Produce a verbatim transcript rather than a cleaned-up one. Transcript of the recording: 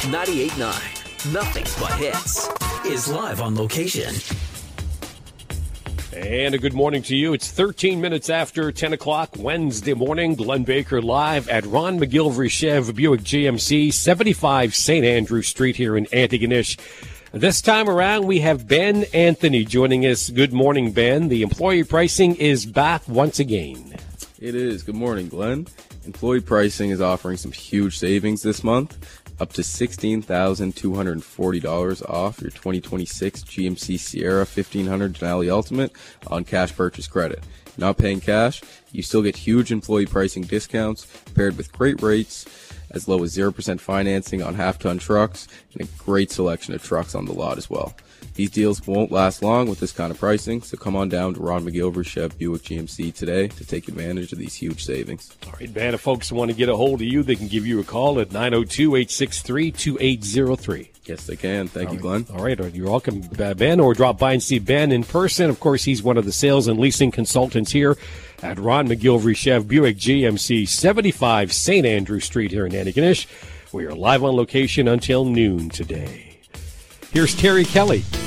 ninety-eight point nine, Nothing But Hits, is live on location. And a good morning to you. It's thirteen minutes after ten o'clock Wednesday morning. Glenn Baker live at Ron McGilvery Chev Buick G M C, seventy-five Saint Andrew Street here in Antigonish. This time around, we have Ben Anthony joining us. Good morning, Ben. The employee pricing is back once again. It is. Good morning, Glenn. Employee pricing is offering some huge savings this month, up to sixteen thousand two hundred forty dollars off your twenty twenty-six G M C Sierra fifteen hundred Denali Ultimate on cash purchase credit. Not paying cash, you still get huge employee pricing discounts paired with great rates, as low as zero percent financing on half-ton trucks, and a great selection of trucks on the lot as well. These deals won't last long with this kind of pricing, so come on down to Ron McGilvery Chev Buick G M C today to take advantage of these huge savings. All right, man, if folks want to get a hold of you, they can give you a call at nine oh two, eight six three, two eight zero three. Yes, they can. Thank All you, right. Glenn. All right, you're welcome, Ben, or drop by and see Ben in person. Of course, he's one of the sales and leasing consultants here at Ron McGilvery Chev Buick G M C, seventy-five Saint Andrew Street here in Antigonish. We are live on location until noon today. Here's Terry Kelly.